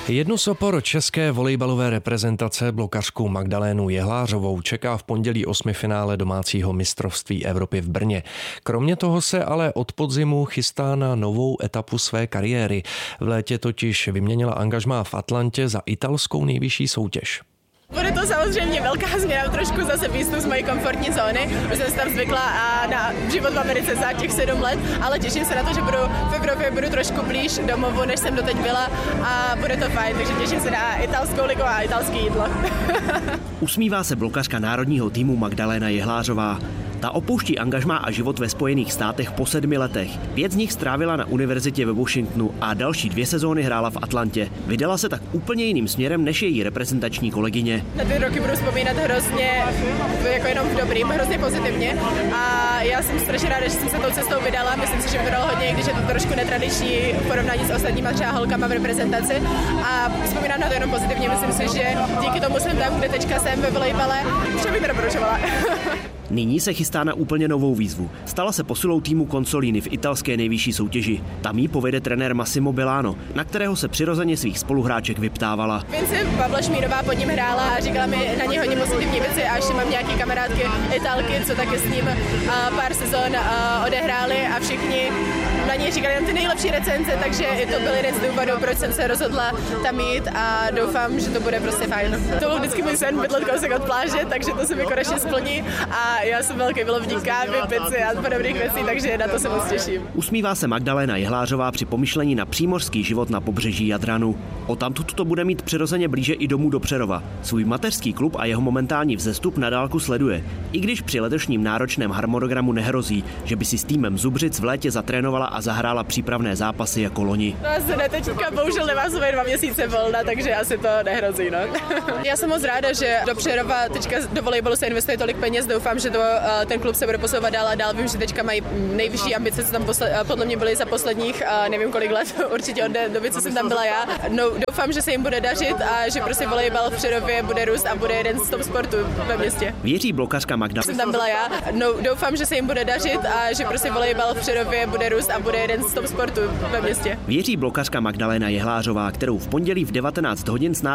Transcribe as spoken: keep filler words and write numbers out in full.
Jednu z opor české volejbalové reprezentace, blokařku Magdalénu Jehlářovou, čeká v pondělí osmifinále domácího mistrovství Evropy v Brně. Kromě toho se ale od podzimu chystá na novou etapu své kariéry. V létě totiž vyměnila angažmá v Atlantě za italskou nejvyšší soutěž. Bude to samozřejmě velká změna, trošku zase výstup z mojí komfortní zóny, už jsem se tam zvykla a na život v Americe za těch sedm let, ale těším se na to, že budu v Evropě, budu trošku blíž domovu, než jsem doteď byla a bude to fajn, takže těším se na italskou ligu a italské jídlo. Usmívá se blokařka národního týmu Magdaléna Jehlářová. Ta opouští angažmá a život ve Spojených státech po sedmi letech. Pět z nich strávila na univerzitě ve Washingtonu a další dvě sezóny hrála v Atlantě. Vydala se tak úplně jiným směrem než její reprezentační kolegyně. Na ty roky budu vzpomínat hrozně, jako jenom v dobrým, hrozně pozitivně a já jsem strašně ráda, že jsem se tou cestou vydala. Myslím si, že mi to dalo hodně, i když je to trošku netradiční v porovnání s ostatníma třeba holkama v reprezentaci a vzpomínám na to jenom pozitivně. Myslím si, že díky tomu jsem tam, kde teďka jsem ve volejbale, vše bych nedoporučovala. Nyní se chystá na úplně novou výzvu. Stala se posilou týmu Consolini v italské nejvyšší soutěži. Tam jí povede trenér Massimo Bellano, na kterého se přirozeně svých spoluhráček vyptávala. Vinci Pavla Šmírová pod ním hrála a říkala mi na něj hodně pozitivní věci a ještě mám nějaký kamarádky Italky, co taky s ním pár sezon odehráli a všichni na něj říkali nám ty nejlepší recenze, takže i to byl jeden z důvodů, proč jsem se rozhodla tam jít a doufám, že to bude prostě fajn. To byl vždycky můj sen bydlet kousek od pláže, takže to se mi konečně splní a já jsem velký milovník kávy, pici a podobných věcí, takže na to se moc těším. Usmívá se Magdaléna Jehlářová při pomyšlení na přímořský život na pobřeží Jadranu. Odtamtud to bude mít přirozeně blíže i domů do Přerova. Svůj mateřský klub a jeho momentální vzestup na dálku sleduje. I když při letošním náročném harmonogramu nehrozí, že by si s týmem Zubřic v létě zatrénovala a zahrála přípravné zápasy jako loni. No asi ne, teďka bohužel nemá svoje dva měsíce volna, takže asi to nehrozí, no. Já jsem moc ráda, že do Přerova teďka do volejbalu se investuje tolik peněz, doufám, že to, ten klub se bude posouvat dál a dál. Vím, že teďka mají nejvyšší ambice, co tam posled, podle mě byly za posledních, nevím kolik let, určitě od doby, co jsem tam byla já. No, doufám, že se jim bude dařit a že prostě volejbal v Přerově bude růst a bude jeden z top sportů ve městě. Věří blokařka Magda. Jsem tam byla já. No, doufám, že se jim bude dařit a že prostě volejbal v Přerově bude růst a bude jeden z top sportů ve městě. Věří blokařka Magdaléna Jehlářová, kterou v pondělí v devatenáct hodin s